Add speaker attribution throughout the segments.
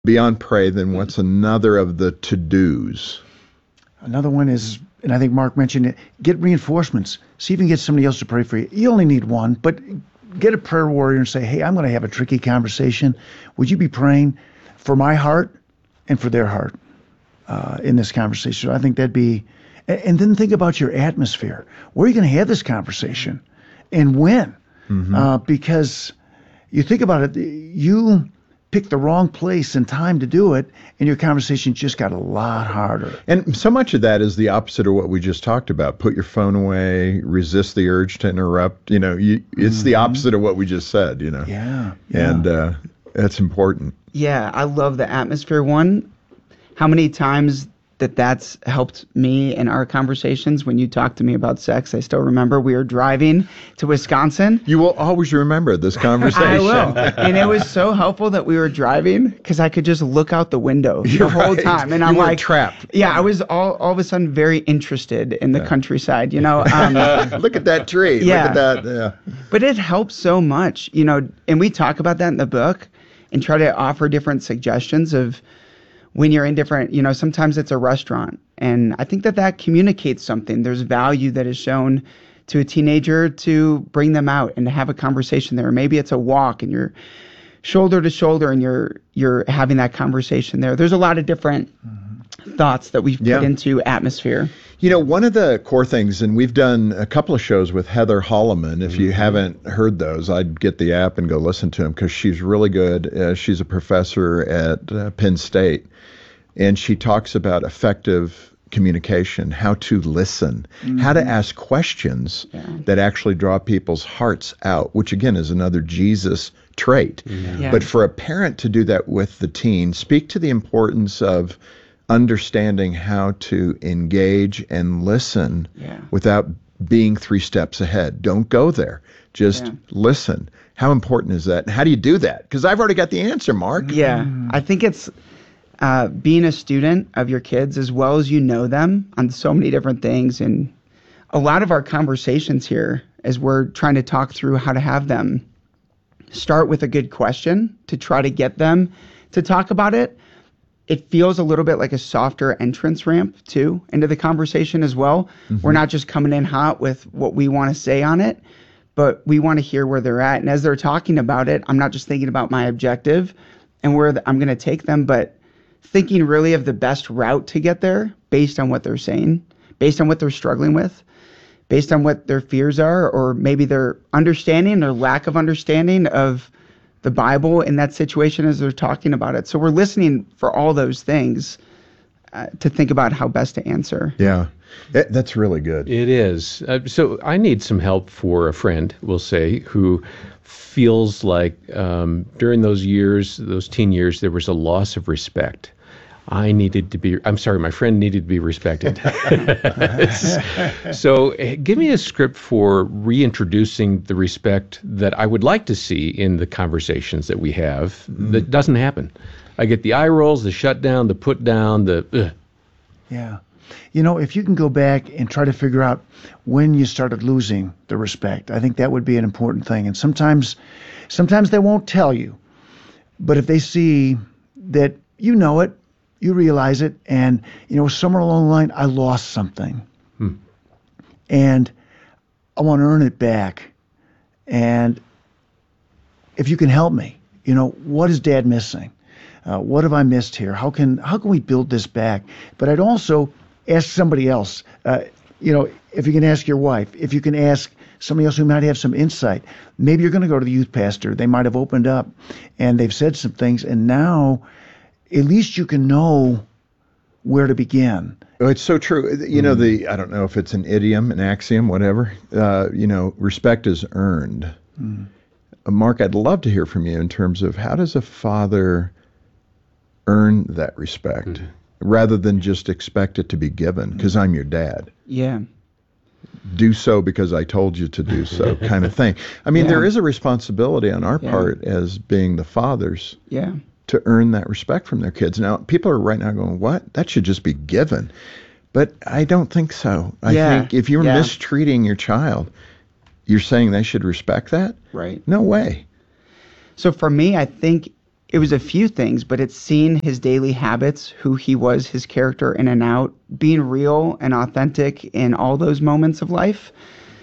Speaker 1: Beyond pray, then what's another of the to-dos?
Speaker 2: Another one is, and I think Mark mentioned it, get reinforcements. See if you can get somebody else to pray for you. You only need one, but get a prayer warrior and say, hey, I'm going to have a tricky conversation. Would you be praying for my heart and for their heart in this conversation? So I think that'd be, and then think about your atmosphere. Where are you going to have this conversation and when? Because you think about it, you picked the wrong place and time to do it, and your conversation just got a lot harder.
Speaker 1: And so much of that is the opposite of what we just talked about. Put your phone away, resist the urge to interrupt. It's the opposite of what we just said,
Speaker 2: Yeah.
Speaker 1: And that's important.
Speaker 3: Yeah, I love the atmosphere one. How many times that's helped me in our conversations when you talk to me about sex? I still remember we were driving to Wisconsin.
Speaker 1: You will always remember this conversation.
Speaker 3: I will. And it was so helpful that we were driving because I could just look out the window the whole time. And I'm
Speaker 1: you were
Speaker 3: like,
Speaker 1: trapped.
Speaker 3: Yeah, I was all of a sudden very interested in the countryside,
Speaker 1: Look at that tree.
Speaker 3: Yeah.
Speaker 1: Look at that. Yeah.
Speaker 3: But it helps so much, and we talk about that in the book and try to offer different suggestions of when you're in different, sometimes it's a restaurant. And I think that communicates something. There's value that is shown to a teenager to bring them out and to have a conversation there. Maybe it's a walk and you're shoulder to shoulder and you're having that conversation there. There's a lot of different thoughts that we've put into atmosphere.
Speaker 1: One of the core things, and we've done a couple of shows with Heather Holloman. If you haven't heard those, I'd get the app and go listen to them because she's really good. She's a professor at Penn State, and she talks about effective communication, how to listen, how to ask questions that actually draw people's hearts out, which again is another Jesus trait. But for a parent to do that with the teen, speak to the importance of understanding how to engage and listen without being 3 steps ahead. Don't go there. Just listen. How important is that? And how do you do that? Because I've already got the answer, Mark.
Speaker 3: Yeah. I think it's being a student of your kids as well as you know them on so many different things. And a lot of our conversations here, as we're trying to talk through how to have them, start with a good question to try to get them to talk about it. It feels a little bit like a softer entrance ramp, too, into the conversation as well. We're not just coming in hot with what we want to say on it, but we want to hear where they're at. And as they're talking about it, I'm not just thinking about my objective and where I'm going to take them, but thinking really of the best route to get there based on what they're saying, based on what they're struggling with, based on what their fears are, or maybe their understanding or lack of understanding of the Bible in that situation as they're talking about it. So we're listening for all those things to think about how best to answer.
Speaker 1: Yeah, that's really good.
Speaker 4: It is. So I need some help for a friend, we'll say, who feels like during those years, those teen years, there was a loss of respect. My friend needed to be respected. So give me a script for reintroducing the respect that I would like to see in the conversations that we have that doesn't happen. I get the eye rolls, the shut down, the put down,
Speaker 2: Yeah. If you can go back and try to figure out when you started losing the respect, I think that would be an important thing. And sometimes they won't tell you, but if they see that you know it, you realize it, and somewhere along the line, I lost something, and I want to earn it back. And if you can help me, what is Dad missing? What have I missed here? How can we build this back? But I'd also ask somebody else. If you can ask your wife, if you can ask somebody else who might have some insight. Maybe you're going to go to the youth pastor. They might have opened up, and they've said some things, and now at least you can know where to begin.
Speaker 1: Oh, it's so true. I don't know if it's an idiom, an axiom, whatever. Respect is earned. Mark, I'd love to hear from you in terms of how does a father earn that respect rather than just expect it to be given because I'm your dad.
Speaker 3: Yeah.
Speaker 1: Do so because I told you to do so kind of thing. I mean, there is a responsibility on our part as being the fathers.
Speaker 3: Yeah.
Speaker 1: To earn that respect from their kids. Now, people are right now going, what? That should just be given. But I don't think so. I think if you're mistreating your child, you're saying they should respect that?
Speaker 3: Right.
Speaker 1: No way.
Speaker 3: So for me, I think it was a few things, but it's seeing his daily habits, who he was, his character in and out, being real and authentic in all those moments of life.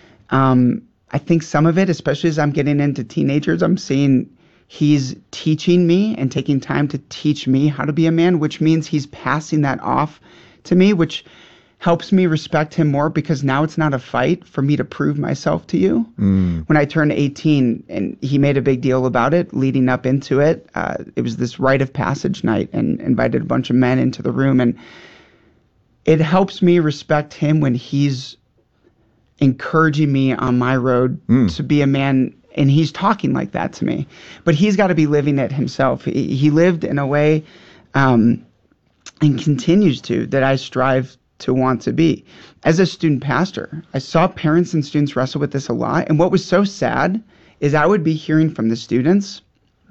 Speaker 3: I think some of it, especially as I'm getting into teenagers, I'm seeing he's teaching me and taking time to teach me how to be a man, which means he's passing that off to me, which helps me respect him more, because now it's not a fight for me to prove myself to you. When I turned 18, and he made a big deal about it leading up into it, it was this rite of passage night, and invited a bunch of men into the room. And it helps me respect him when he's encouraging me on my road to be a man. And he's talking like that to me, but he's got to be living it himself. He lived in a way, and continues to, that I strive to want to be. As a student pastor, I saw parents and students wrestle with this a lot. And what was so sad is I would be hearing from the students,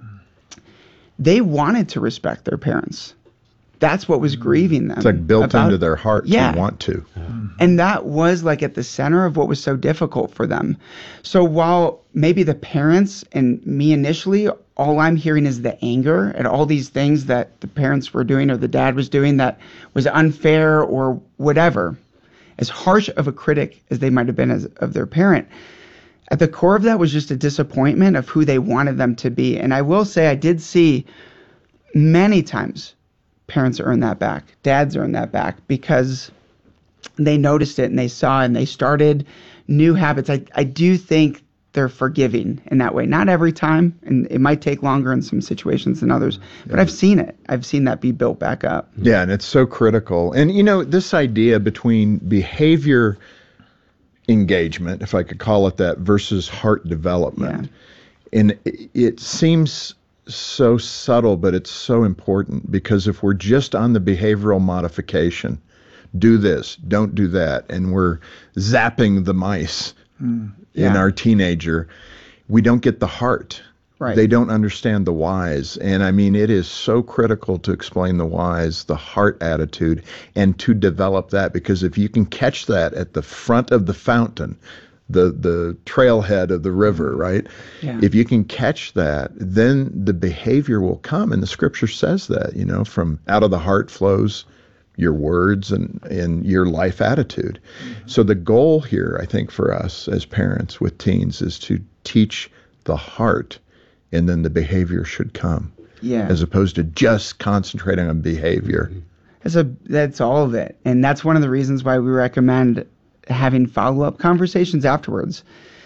Speaker 3: they wanted to respect their parents. That's what was grieving them.
Speaker 1: It's like built into their heart to want to.
Speaker 3: And that was like at the center of what was so difficult for them. So while maybe the parents and me initially, all I'm hearing is the anger at all these things that the parents were doing or the dad was doing that was unfair or whatever, as harsh of a critic as they might have been of their parent, at the core of that was just a disappointment of who they wanted them to be. And I will say I did see many times parents earn that back, dads earn that back, because they noticed it and they saw and they started new habits. I do think they're forgiving in that way. Not every time, and it might take longer in some situations than others, but I've seen it. I've seen that be built back up.
Speaker 1: Yeah, and it's so critical. And, this idea between behavior engagement, if I could call it that, versus heart development. Yeah. And it seems so subtle, but it's so important, because if we're just on the behavioral modification, do this, don't do that, and we're zapping the mice in our teenager, we don't get the heart.
Speaker 3: Right.
Speaker 1: They don't understand the whys. And I mean, it is so critical to explain the whys, the heart attitude, and to develop that, because if you can catch that at the front of the fountain, the trailhead of the river, right?
Speaker 3: Yeah.
Speaker 1: If you can catch that, then the behavior will come. And the scripture says that, from out of the heart flows your words and your life attitude. Mm-hmm. So the goal here, I think, for us as parents with teens is to teach the heart, and then the behavior should come.
Speaker 3: Yeah.
Speaker 1: As opposed to just concentrating on behavior.
Speaker 3: That's all of it. And that's one of the reasons why we recommend having follow-up conversations afterwards.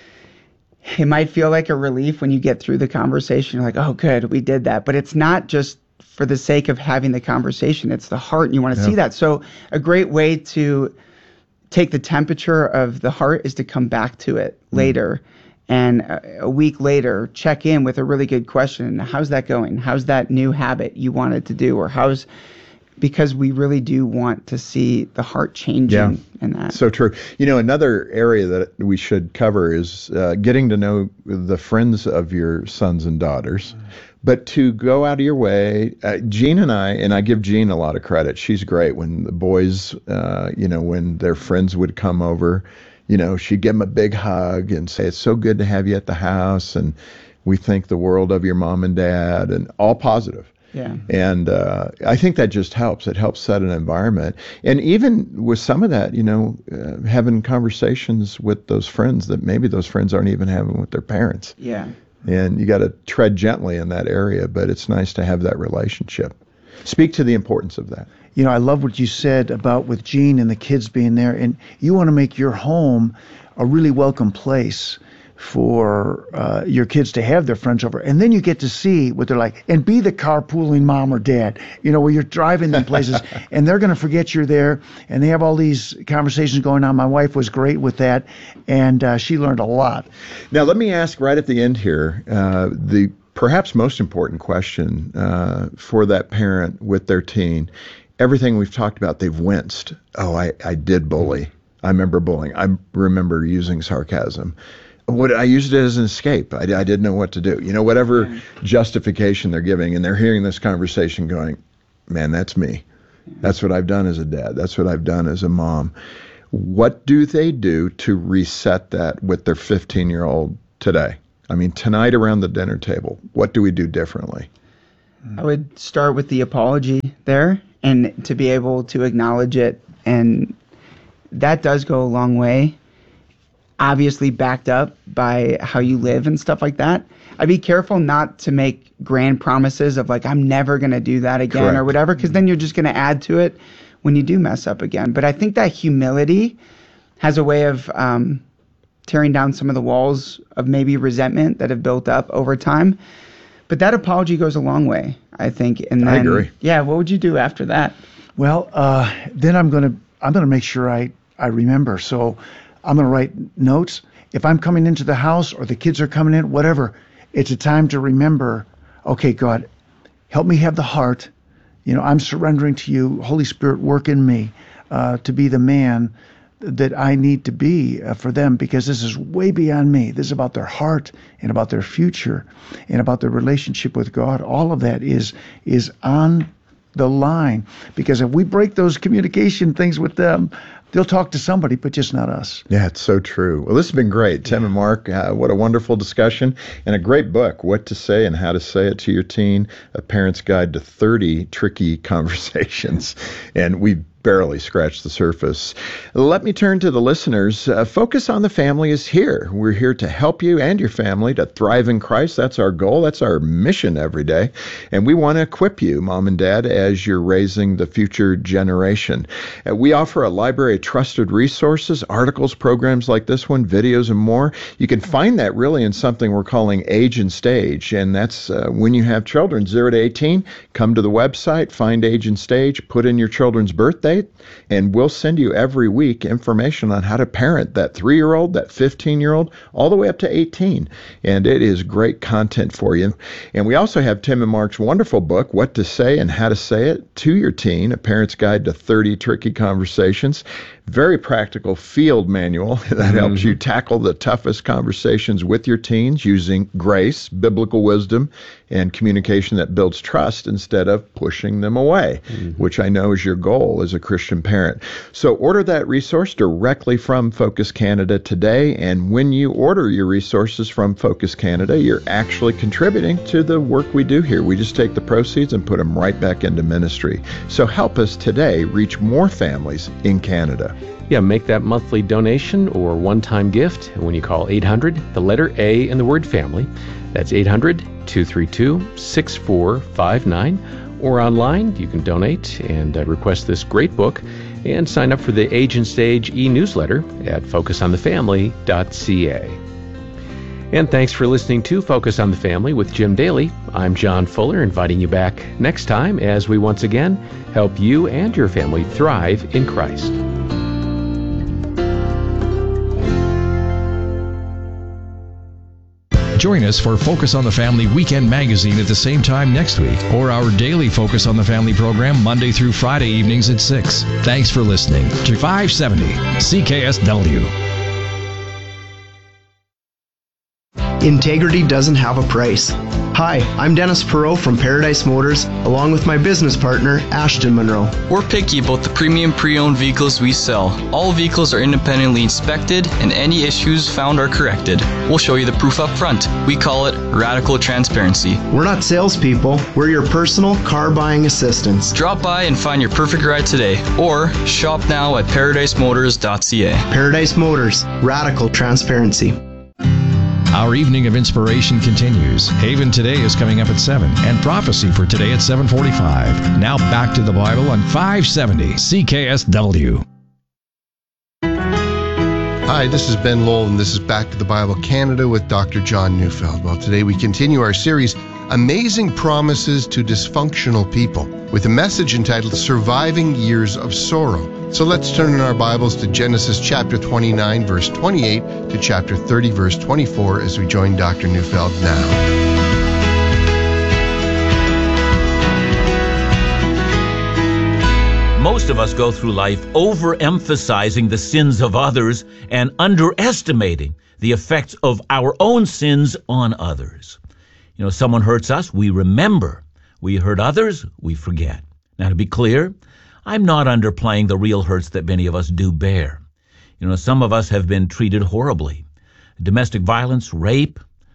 Speaker 3: It might feel like a relief when you get through the conversation. You're like, oh, good, we did that. But it's not just for the sake of having the conversation. It's the heart, and you want to see that. So a great way to take the temperature of the heart is to come back to it later. And a week later, check in with a really good question. How's that going? How's that new habit you wanted to do? Or because we really do want to see the heart changing in that.
Speaker 1: So true. Another area that we should cover is getting to know the friends of your sons and daughters, but to go out of your way. Jean and I give Jean a lot of credit. She's great when the boys, when their friends would come over, she'd give them a big hug and say, it's so good to have you at the house, and we think the world of your mom and dad, and all positive.
Speaker 3: Yeah.
Speaker 1: And I think that just helps. It helps set an environment. And even with some of that, having conversations with those friends that maybe those friends aren't even having with their parents.
Speaker 3: Yeah.
Speaker 1: And you got to tread gently in that area, but it's nice to have that relationship. Speak to the importance of that.
Speaker 2: I love what you said about with Jean and the kids being there. And you want to make your home a really welcome place for your kids to have their friends over. And then you get to see what they're like and be the carpooling mom or dad, where you're driving them places and they're going to forget you're there. And they have all these conversations going on. My wife was great with that, and she learned a lot.
Speaker 1: Now, let me ask right at the end here, the perhaps most important question for that parent with their teen. Everything we've talked about, they've winced. Oh, I did bully. I remember bullying. I remember using sarcasm. I used it as an escape. I didn't know what to do. Whatever justification they're giving, and they're hearing this conversation going, man, that's me. That's what I've done as a dad. That's what I've done as a mom. What do they do to reset that with their 15-year-old today? I mean, tonight around the dinner table, what do we do differently?
Speaker 3: I would start with the apology there, and to be able to acknowledge it, and that does go a long way. Obviously backed up by how you live and stuff like that. I'd be careful not to make grand promises of like, I'm never going to do that again.
Speaker 1: Correct.
Speaker 3: Or whatever, because then you're just going to add to it when you do mess up again. But I think that humility has a way of tearing down some of the walls of maybe resentment that have built up over time. But that apology goes a long way, I think. And then,
Speaker 1: I agree.
Speaker 3: Yeah, what would you do after that?
Speaker 2: Well, then I'm gonna make sure I remember. So I'm gonna write notes. If I'm coming into the house or the kids are coming in, whatever, it's a time to remember. Okay, God, help me have the heart. I'm surrendering to you. Holy Spirit, work in me to be the man that I need to be for them, because this is way beyond me. This is about their heart and about their future and about their relationship with God. All of that is on the line, because if we break those communication things with them, they'll talk to somebody, but just not us.
Speaker 1: Yeah, it's so true. Well, this has been great. Tim and Mark, what a wonderful discussion and a great book, What to Say and How to Say It to Your Teen, A Parent's Guide to 30 Tricky Conversations. And we barely scratched the surface. Let me turn to the listeners. Focus on the Family is here. We're here to help you and your family to thrive in Christ. That's our goal. That's our mission every day. And we want to equip you, Mom and Dad, as you're raising the future generation. We offer a library of trusted resources, articles, programs like this one, videos, and more. You can find that really in something we're calling Age and Stage. And that's when you have children 0 to 18, come to the website, find Age and Stage, put in your children's birthday, and we'll send you every week information on how to parent that 3-year-old, that 15-year-old, all the way up to 18. And it is great content for you. And we also have Tim and Mark's wonderful book, What to Say and How to Say It to Your Teen, A Parent's Guide to 30 Tricky Conversations. Very practical field manual that helps you tackle the toughest conversations with your teens using grace, biblical wisdom, and communication that builds trust instead of pushing them away, which I know is your goal as a Christian parent. So order that resource directly from Focus Canada today. And when you order your resources from Focus Canada, you're actually contributing to the work we do here. We just take the proceeds and put them right back into ministry. So help us today reach more families in Canada.
Speaker 4: Yeah, make that monthly donation or one-time gift when you call 800, the letter A in the word family. That's 800-232-6459. Or online, you can donate and request this great book and sign up for the Age and Stage e-newsletter at focusonthefamily.ca. And thanks for listening to Focus on the Family with Jim Daly. I'm John Fuller, inviting you back next time as we once again help you and your family thrive in Christ.
Speaker 5: Join us for Focus on the Family Weekend Magazine at the same time next week, or our daily Focus on the Family program Monday through Friday evenings at 6. Thanks for listening to 570 CKSW.
Speaker 6: Integrity doesn't have a price. Hi, I'm Dennis Perot from Paradise Motors, along with my business partner, Ashton Monroe.
Speaker 7: We're picky about the premium pre-owned vehicles we sell. All vehicles are independently inspected, and any issues found are corrected. We'll show you the proof up front. We call it radical transparency.
Speaker 6: We're not salespeople. We're your personal car buying assistants.
Speaker 7: Drop by and find your perfect ride today, or shop now at ParadiseMotors.ca.
Speaker 6: Paradise Motors, radical transparency.
Speaker 5: Our evening of inspiration continues. Haven Today is coming up at 7, and Prophecy for Today at 7:45. Now back to the Bible on 570 CKSW.
Speaker 8: Hi, this is Ben Lowell, and this is Back to the Bible Canada with Dr. John Neufeld. Well, today we continue our series, Amazing Promises to Dysfunctional People, with a message entitled Surviving Years of Sorrow. So let's turn in our Bibles to Genesis chapter 29, verse 28 to chapter 30, verse 24 as we join Dr. Neufeld now.
Speaker 9: Most of us go through life overemphasizing the sins of others and underestimating the effects of our own sins on others. You know, someone hurts us, we remember. We hurt others, we forget. Now, to be clear, I'm not underplaying the real hurts that many of us do bear. You know, some of us have been treated horribly. Domestic violence, rape,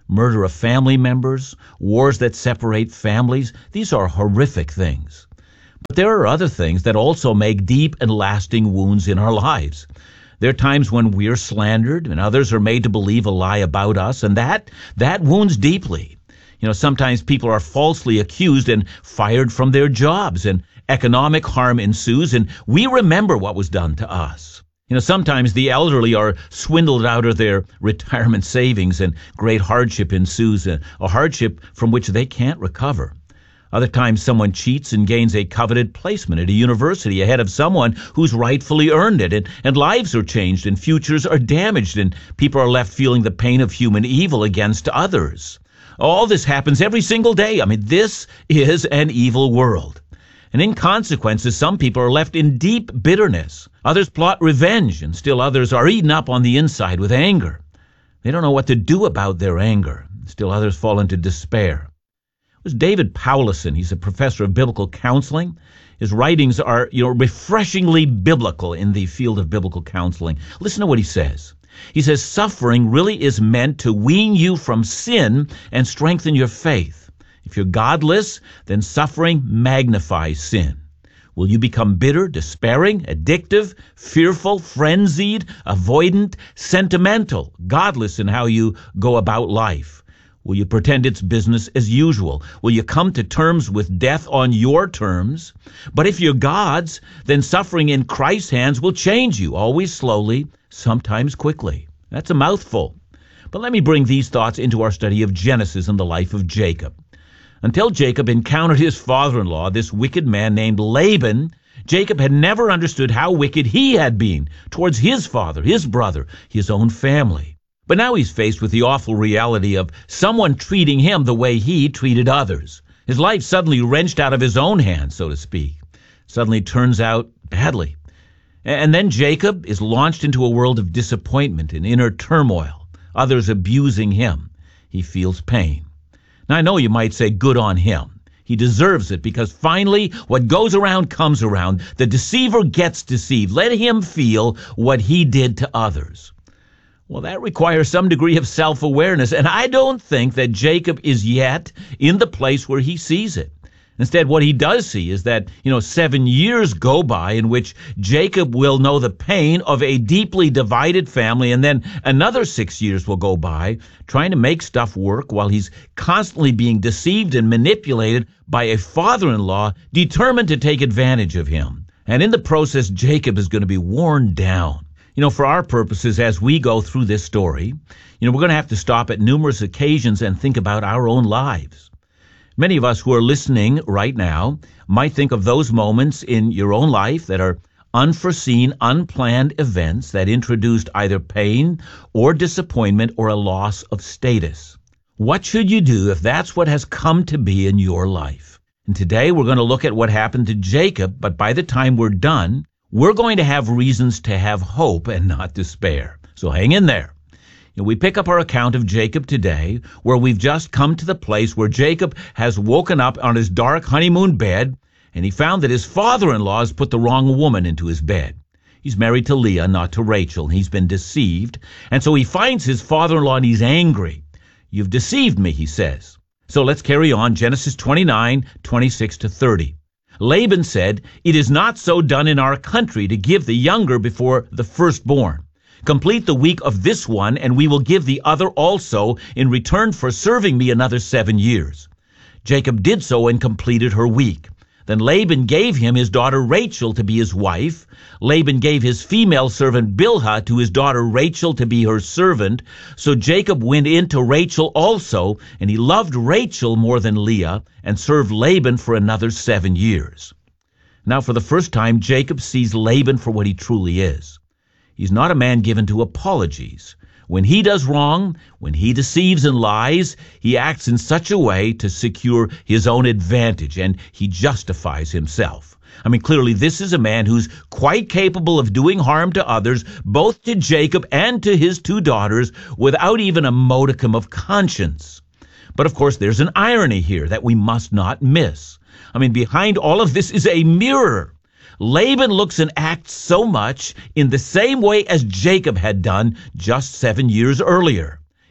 Speaker 9: murder of family members, wars that separate families. These are horrific things. But there are other things that also make deep and lasting wounds in our lives. There are times when we're slandered and others are made to believe a lie about us, and that wounds deeply. Sometimes people are falsely accused and fired from their jobs, and economic harm ensues, and we remember what was done to us. Sometimes the elderly are swindled out of their retirement savings, and great hardship ensues, a hardship from which they can't recover. Other times someone cheats and gains a coveted placement at a university ahead of someone who's rightfully earned it, and lives are changed and futures are damaged, and people are left feeling the pain of human evil against others. All this happens every single day. This is an evil world. And in consequences, some people are left in deep bitterness. Others plot revenge, and still others are eaten up on the inside with anger. They don't know what to do about their anger. Still others fall into despair. It was David Powlison. He's a professor of biblical counseling. His writings are, refreshingly biblical in the field of biblical counseling. Listen to what he says. He says, suffering really is meant to wean you from sin and strengthen your faith. If you're godless, then suffering magnifies sin. Will you become bitter, despairing, addictive, fearful, frenzied, avoidant, sentimental, godless in how you go about life? Will you pretend it's business as usual? Will you come to terms with death on your terms? But if you're God's, then suffering in Christ's hands will change you, always slowly, sometimes quickly. That's a mouthful. But let me bring these thoughts into our study of Genesis and the life of Jacob. Until Jacob encountered his father-in-law, this wicked man named Laban, Jacob had never understood how wicked he had been towards his father, his brother, his own family. But now he's faced with the awful reality of someone treating him the way he treated others. His life suddenly wrenched out of his own hands, so to speak. Suddenly turns out badly. And then Jacob is launched into a world of disappointment and inner turmoil, others abusing him. He feels pain. Now, I know you might say, good on him. He deserves it because finally what goes around comes around. The deceiver gets deceived. Let him feel what he did to others. Well, that requires some degree of self-awareness, and I don't think that Jacob is yet in the place where he sees it. Instead, what he does see is that, 7 years go by in which Jacob will know the pain of a deeply divided family, and then another 6 years will go by trying to make stuff work while he's constantly being deceived and manipulated by a father-in-law determined to take advantage of him. And in the process, Jacob is going to be worn down. For our purposes, as we go through this story, we're going to have to stop at numerous occasions and think about our own lives. Many of us who are listening right now might think of those moments in your own life that are unforeseen, unplanned events that introduced either pain or disappointment or a loss of status. What should you do if that's what has come to be in your life? And today we're going to look at what happened to Jacob, but by the time we're done, we're going to have reasons to have hope and not despair. So hang in there. We pick up our account of Jacob today, where we've just come to the place where Jacob has woken up on his dark honeymoon bed, and he found that his father-in-law has put the wrong woman into his bed. He's married to Leah, not to Rachel, and he's been deceived, and so he finds his father-in-law and he's angry. You've deceived me, he says. So let's carry on, Genesis 29, 26 to 30. Laban said, "It is not so done in our country to give the younger before the firstborn. Complete the week of this one, and we will give the other also in return for serving me another 7 years." Jacob did so and completed her week. Then Laban gave him his daughter Rachel to be his wife. Laban gave his female servant Bilhah to his daughter Rachel to be her servant. So Jacob went in to Rachel also, and he loved Rachel more than Leah, and served Laban for another 7 years. Now for the first time, Jacob sees Laban for what he truly is. He's not a man given to apologies. When he does wrong, when he deceives and lies, he acts in such a way to secure his own advantage, and he justifies himself. Clearly this is a man who's quite capable of doing harm to others, both to Jacob and to his 2 daughters, without even a modicum of conscience. But of course, there's an irony here that we must not miss. Behind all of this is a mirror. Laban looks and acts so much in the same way as Jacob had done just 7 years earlier.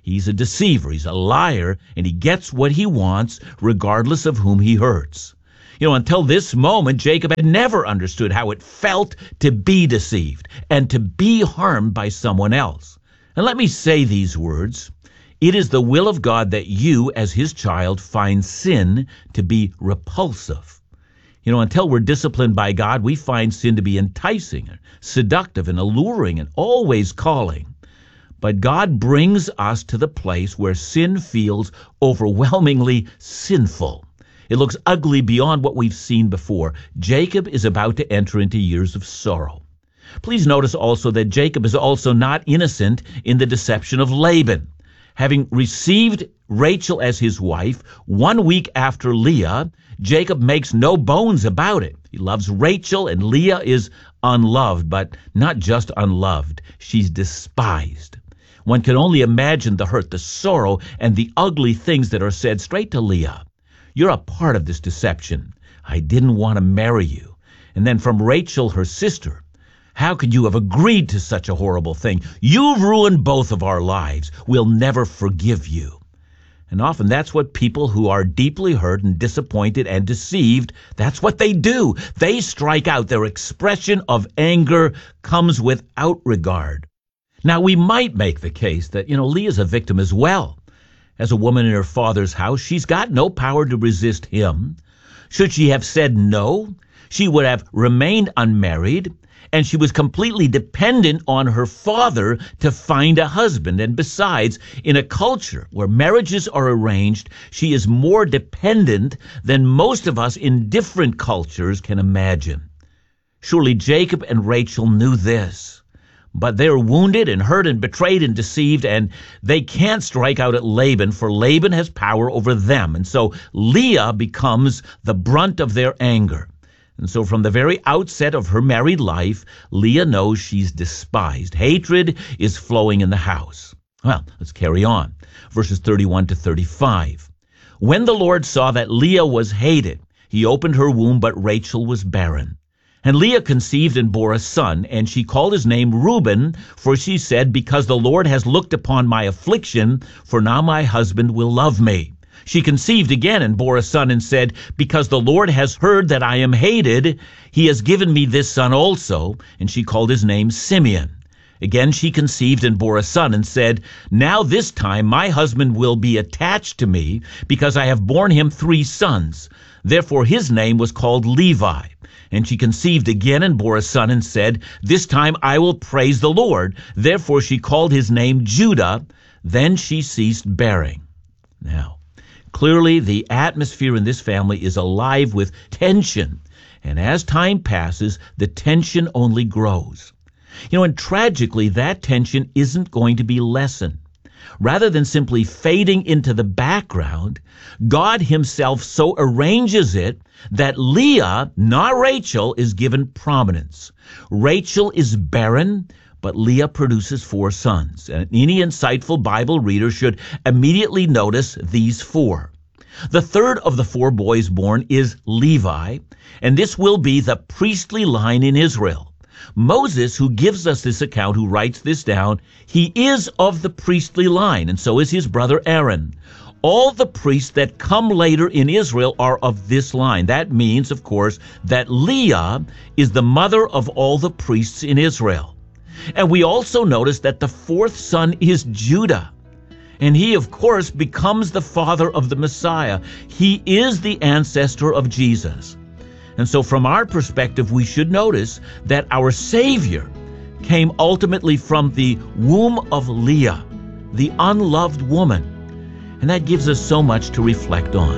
Speaker 9: He's a deceiver, he's a liar, and he gets what he wants regardless of whom he hurts. Until this moment, Jacob had never understood how it felt to be deceived and to be harmed by someone else. And let me say these words. It is the will of God that you, as his child, find sin to be repulsive. Until we're disciplined by God, we find sin to be enticing, seductive, and alluring, and always calling. But God brings us to the place where sin feels overwhelmingly sinful. It looks ugly beyond what we've seen before. Jacob is about to enter into years of sorrow. Please notice also that Jacob is also not innocent in the deception of Laban. Having received Rachel as his wife, 1 week after Leah, Jacob makes no bones about it. He loves Rachel, and Leah is unloved, but not just unloved. She's despised. One can only imagine the hurt, the sorrow, and the ugly things that are said straight to Leah. You're a part of this deception. I didn't want to marry you. And then from Rachel, her sister, how could you have agreed to such a horrible thing? You've ruined both of our lives. We'll never forgive you. And often that's what people who are deeply hurt and disappointed and deceived, that's what they do. They strike out. Their expression of anger comes without regard. Now, we might make the case that, Leah's a victim as well. As a woman in her father's house, she's got no power to resist him. Should she have said no, she would have remained unmarried, and she was completely dependent on her father to find a husband. And besides, in a culture where marriages are arranged, she is more dependent than most of us in different cultures can imagine. Surely Jacob and Rachel knew this. But they're wounded and hurt and betrayed and deceived, and they can't strike out at Laban, for Laban has power over them. And so Leah becomes the brunt of their anger. And so from the very outset of her married life, Leah knows she's despised. Hatred is flowing in the house. Well, let's carry on. Verses 31 to 35. When the Lord saw that Leah was hated, he opened her womb, but Rachel was barren. And Leah conceived and bore a son, and she called his name Reuben, for she said, because the Lord has looked upon my affliction, for now my husband will love me. She conceived again and bore a son and said, because the Lord has heard that I am hated, he has given me this son also. And she called his name Simeon. Again she conceived and bore a son and said, now this time my husband will be attached to me, because I have borne him 3 sons. Therefore his name was called Levi. And she conceived again and bore a son and said, this time I will praise the Lord. Therefore she called his name Judah. Then she ceased bearing. Now, clearly the atmosphere in this family is alive with tension. And as time passes, the tension only grows. And tragically, that tension isn't going to be lessened. Rather than simply fading into the background, God himself so arranges it that Leah, not Rachel, is given prominence. Rachel is barren, but Leah produces 4 sons. And any insightful Bible reader should immediately notice these 4. The third of the 4 boys born is Levi, and this will be the priestly line in Israel. Moses, who gives us this account, who writes this down, he is of the priestly line, and so is his brother Aaron. All the priests that come later in Israel are of this line. That means, of course, that Leah is the mother of all the priests in Israel. And we also notice that the 4th son is Judah. And he, of course, becomes the father of the Messiah. He is the ancestor of Jesus. And so from our perspective, we should notice that our Savior came ultimately from the womb of Leah, the unloved woman. And that gives us so much to reflect on.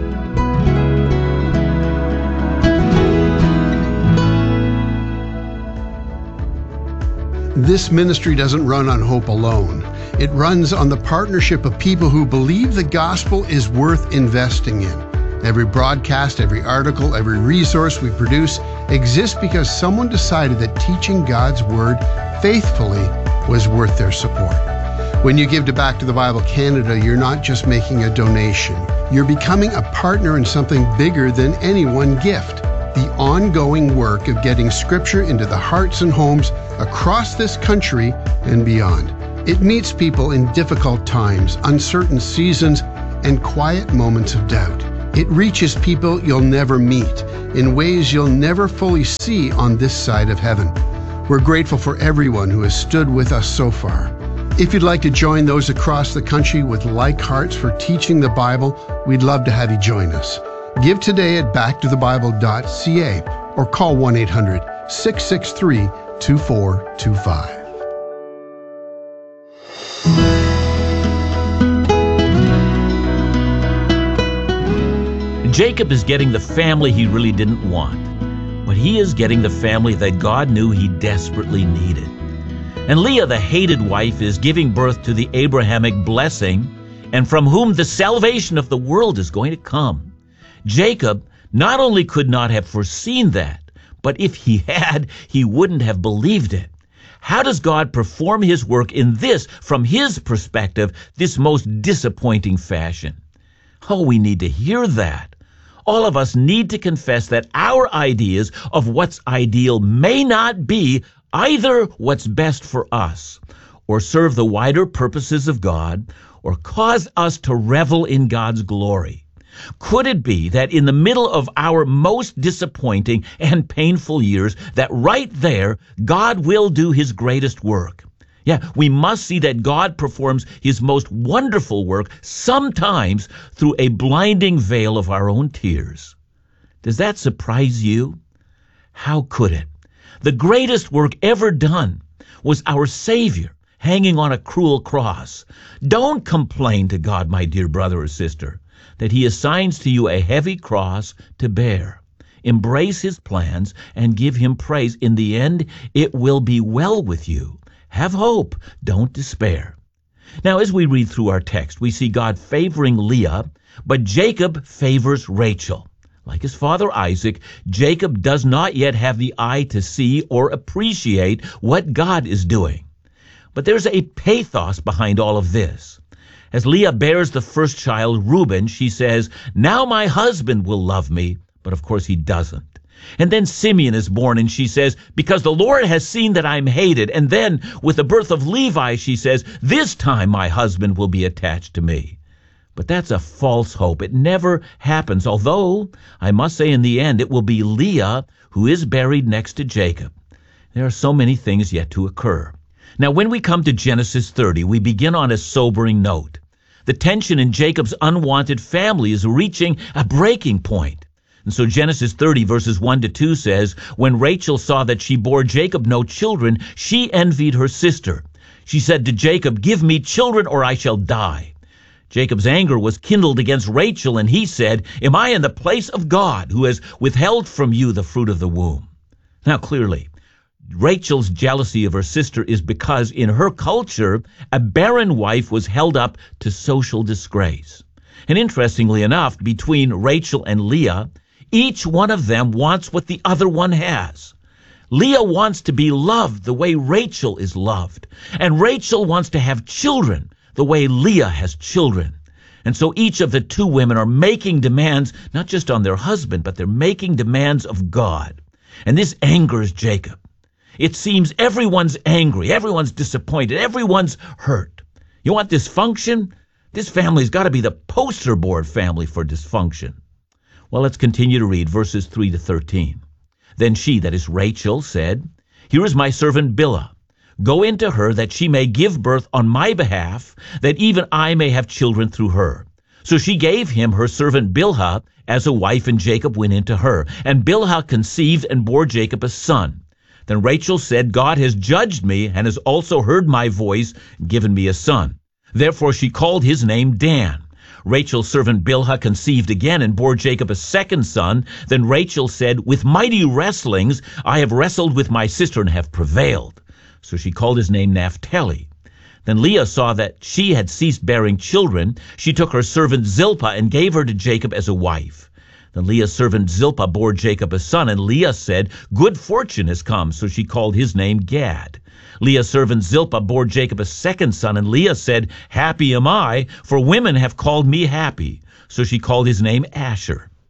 Speaker 8: This ministry doesn't run on hope alone. It runs on the partnership of people who believe the gospel is worth investing in. Every broadcast, every article, every resource we produce exists because someone decided that teaching God's Word faithfully was worth their support. When you give to Back to the Bible Canada, you're not just making a donation. You're becoming a partner in something bigger than any one gift. The ongoing work of getting Scripture into the hearts and homes across this country and beyond. It meets people in difficult times, uncertain seasons, and quiet moments of doubt. It reaches people you'll never meet in ways you'll never fully see on this side of heaven. We're grateful for everyone who has stood with us so far. If you'd like to join those across the country with like hearts for teaching the Bible, we'd love to have you join us. Give today at backtothebible.ca or call 1-800-663-2425.
Speaker 9: Jacob is getting the family he really didn't want, but he is getting the family that God knew he desperately needed. And Leah, the hated wife, is giving birth to the Abrahamic blessing, and from whom the salvation of the world is going to come. Jacob not only could not have foreseen that, but if he had, he wouldn't have believed it. How does God perform his work in this, from his perspective, this most disappointing fashion? Oh, we need to hear that. All of us need to confess that our ideas of what's ideal may not be either what's best for us, or serve the wider purposes of God, or cause us to revel in God's glory. Could it be that in the middle of our most disappointing and painful years, that right there, God will do his greatest work? Yeah, we must see that God performs his most wonderful work sometimes through a blinding veil of our own tears. Does that surprise you? How could it? The greatest work ever done was our Savior hanging on a cruel cross. Don't complain to God, my dear brother or sister, that he assigns to you a heavy cross to bear. Embrace his plans and give him praise. In the end, it will be well with you. Have hope. Don't despair. Now, as we read through our text, we see God favoring Leah, but Jacob favors Rachel. Like his father Isaac, Jacob does not yet have the eye to see or appreciate what God is doing. But there's a pathos behind all of this. As Leah bears the first child, Reuben, she says, "Now my husband will love me," but of course he doesn't. And then Simeon is born, and she says, "Because the Lord has seen that I'm hated." And then with the birth of Levi, she says, "This time my husband will be attached to me." But that's a false hope. It never happens, although I must say in the end it will be Leah who is buried next to Jacob. There are so many things yet to occur. Now, when we come to Genesis 30, we begin on a sobering note. The tension in Jacob's unwanted family is reaching a breaking point. And so Genesis 30 verses 1-2 says, "When Rachel saw that she bore Jacob no children, she envied her sister. She said to Jacob, 'Give me children or I shall die.' Jacob's anger was kindled against Rachel, and he said, 'Am I in the place of God, who has withheld from you the fruit of the womb?'" Now clearly, Rachel's jealousy of her sister is because in her culture, a barren wife was held up to social disgrace. And interestingly enough, between Rachel and Leah, each one of them wants what the other one has. Leah wants to be loved the way Rachel is loved, and Rachel wants to have children the way Leah has children. And so each of the two women are making demands, not just on their husband, but they're making demands of God. And this angers Jacob. It seems everyone's angry, everyone's disappointed, everyone's hurt. You want dysfunction? This family's got to be the poster board family for dysfunction. Well, let's continue to read verses 3-13. Then she, that is Rachel, said, "Here is my servant Bilhah. Go into her, that she may give birth on my behalf, that even I may have children through her." So she gave him her servant Bilhah as a wife, and Jacob went into her. And Bilhah conceived and bore Jacob a son. Then Rachel said, "God has judged me, and has also heard my voice, and given me a son." Therefore she called his name Dan. Rachel's servant Bilhah conceived again and bore Jacob a second son. Then Rachel said, "With mighty wrestlings I have wrestled with my sister and have prevailed." So she called his name Naphtali. Then Leah saw that she had ceased bearing children. She took her servant Zilpah and gave her to Jacob as a wife. Then Leah's servant Zilpah bore Jacob a son, and Leah said, "Good fortune has come." So she called his name Gad. Leah's servant Zilpah bore Jacob a second son, and Leah said, "Happy am I, for women have called me happy." So she called his name Asher.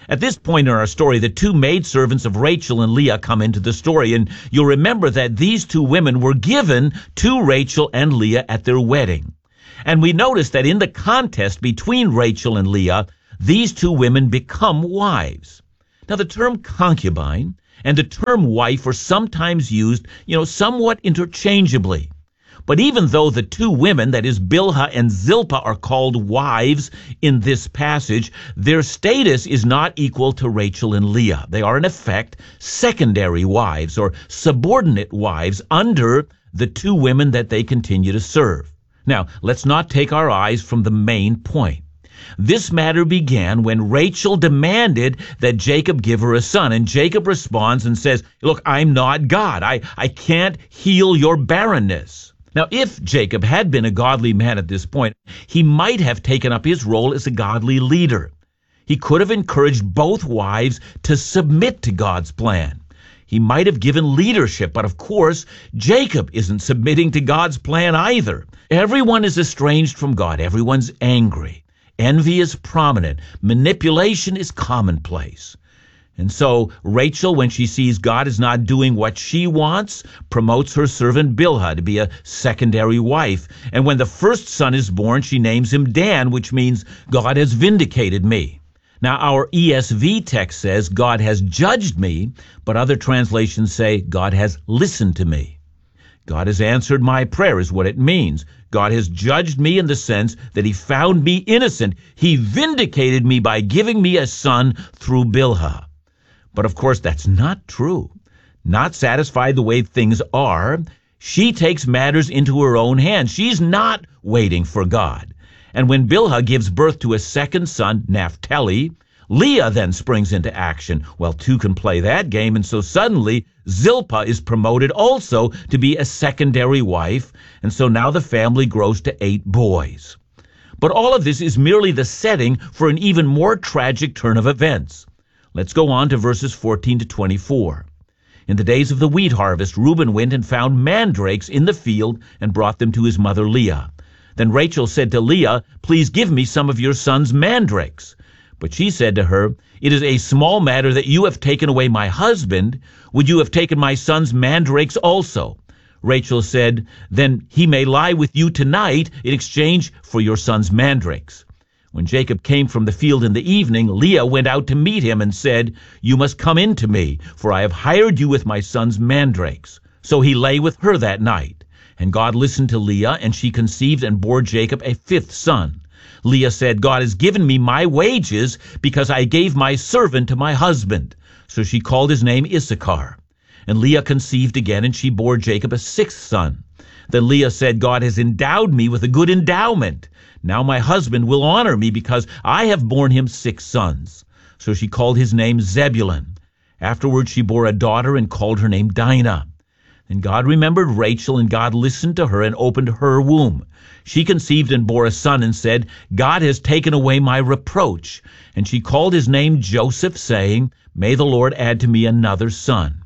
Speaker 9: At this point in our story, the two maidservants of Rachel and Leah come into the story, and you'll remember that these two women were given to Rachel and Leah at their wedding. And we notice that in the contest between Rachel and Leah, these two women become wives. Now, the term concubine and the term wife are sometimes used, somewhat interchangeably. But even though the two women, that is Bilhah and Zilpah, are called wives in this passage, their status is not equal to Rachel and Leah. They are, in effect, secondary wives or subordinate wives under the two women that they continue to serve. Now, let's not take our eyes from the main point. This matter began when Rachel demanded that Jacob give her a son, and Jacob responds and says, "Look, I'm not God. I can't heal your barrenness." Now, if Jacob had been a godly man at this point, he might have taken up his role as a godly leader. He could have encouraged both wives to submit to God's plan. He might have given leadership, but of course, Jacob isn't submitting to God's plan either. Everyone is estranged from God. Everyone's angry. Envy is prominent. Manipulation is commonplace. And so Rachel, when she sees God is not doing what she wants, promotes her servant Bilhah to be a secondary wife. And when the first son is born, she names him Dan, which means God has vindicated me. Now, our ESV text says God has judged me, but other translations say God has listened to me. God has answered my prayer is what it means. God has judged me in the sense that he found me innocent. He vindicated me by giving me a son through Bilhah. But of course, that's not true. Not satisfied the way things are, she takes matters into her own hands. She's not waiting for God. And when Bilhah gives birth to a second son, Naphtali, Leah then springs into action. Well, two can play that game, and so suddenly Zilpah is promoted also to be a secondary wife, and so now the family grows to 8 boys. But all of this is merely the setting for an even more tragic turn of events. Let's go on to verses 14 to 24. In the days of the wheat harvest, Reuben went and found mandrakes in the field and brought them to his mother Leah. Then Rachel said to Leah, "Please give me some of your son's mandrakes." But she said to her, "It is a small matter that you have taken away my husband. Would you have taken my son's mandrakes also?" Rachel said, "Then he may lie with you tonight in exchange for your son's mandrakes." When Jacob came from the field in the evening, Leah went out to meet him and said, "You must come in to me, for I have hired you with my son's mandrakes." So he lay with her that night. And God listened to Leah, and she conceived and bore Jacob a 5th son. Leah said, "God has given me my wages because I gave my servant to my husband." So she called his name Issachar. And Leah conceived again, and she bore Jacob a 6th son. Then Leah said, "God has endowed me with a good endowment. Now my husband will honor me because I have borne him 6 sons." So she called his name Zebulun. Afterward she bore a daughter and called her name Dinah. And God remembered Rachel, and God listened to her and opened her womb. She conceived and bore a son and said, "God has taken away my reproach." And she called his name Joseph, saying, "May the Lord add to me another son."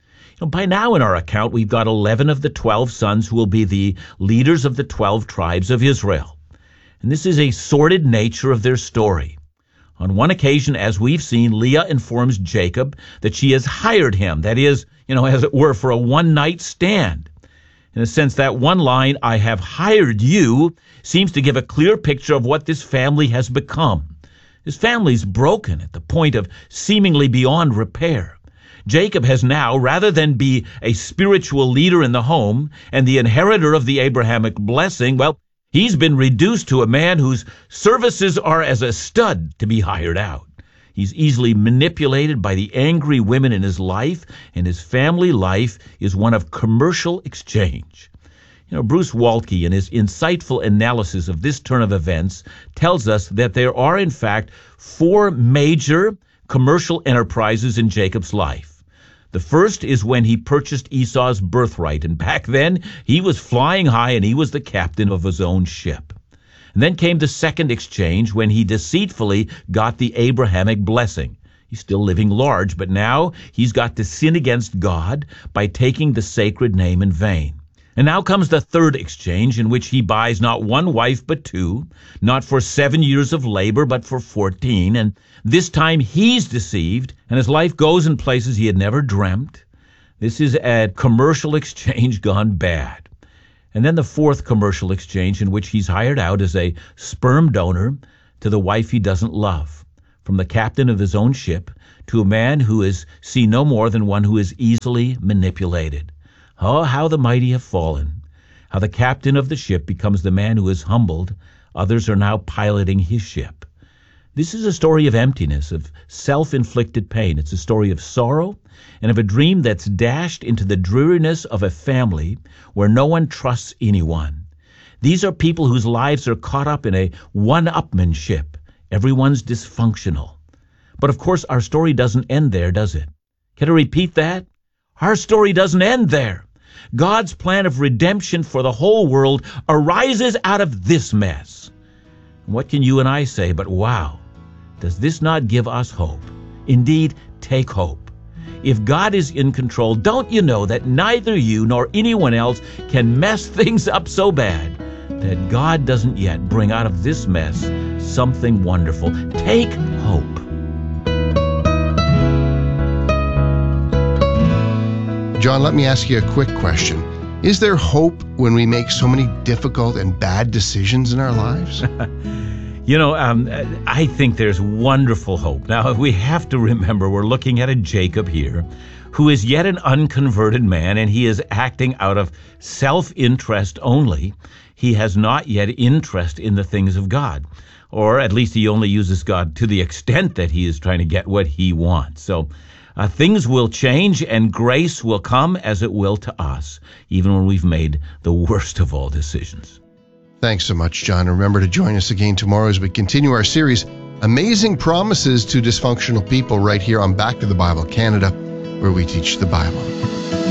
Speaker 9: By now in our account, we've got 11 of the 12 sons who will be the leaders of the 12 tribes of Israel. And this is a sordid nature of their story. On one occasion, as we've seen, Leah informs Jacob that she has hired him, that is, as it were, for a one-night stand. In a sense, that one line, "I have hired you," seems to give a clear picture of what this family has become. This family's broken at the point of seemingly beyond repair. Jacob has now, rather than be a spiritual leader in the home and the inheritor of the Abrahamic blessing, he's been reduced to a man whose services are as a stud to be hired out. He's easily manipulated by the angry women in his life, and his family life is one of commercial exchange. Bruce Waltke, in his insightful analysis of this turn of events, tells us that there are, in fact, 4 major commercial enterprises in Jacob's life. The first is when he purchased Esau's birthright, and back then he was flying high and he was the captain of his own ship. And then came the second exchange when he deceitfully got the Abrahamic blessing. He's still living large, but now he's got to sin against God by taking the sacred name in vain. And now comes the third exchange, in which he buys not one wife but two, not for 7 years of labor but for 14. And this time he's deceived, and his life goes in places he had never dreamt. This is a commercial exchange gone bad. And then the fourth commercial exchange, in which he's hired out as a sperm donor to the wife he doesn't love, from the captain of his own ship to a man who is seen no more than one who is easily manipulated. Oh, how the mighty have fallen, how the captain of the ship becomes the man who is humbled. Others are now piloting his ship. This is a story of emptiness, of self-inflicted pain. It's a story of sorrow and of a dream that's dashed into the dreariness of a family where no one trusts anyone. These are people whose lives are caught up in a one-upmanship. Everyone's dysfunctional. But of course, our story doesn't end there, does it? Can I repeat that? Our story doesn't end there. God's plan of redemption for the whole world arises out of this mess. What can you and I say but, wow, does this not give us hope? Indeed, take hope. If God is in control, don't you know that neither you nor anyone else can mess things up so bad that God doesn't yet bring out of this mess something wonderful? Take hope.
Speaker 8: John, let me ask you a quick question. Is there hope when we make so many difficult and bad decisions in our lives?
Speaker 9: I think there's wonderful hope. Now, we have to remember we're looking at a Jacob here who is yet an unconverted man, and he is acting out of self-interest only. He has not yet interest in the things of God, or at least he only uses God to the extent that he is trying to get what he wants. So things will change and grace will come as it will to us, even when we've made the worst of all decisions.
Speaker 8: Thanks so much, John. Remember to join us again tomorrow as we continue our series, Amazing Promises to Dysfunctional People, right here on Back to the Bible Canada, where we teach the Bible.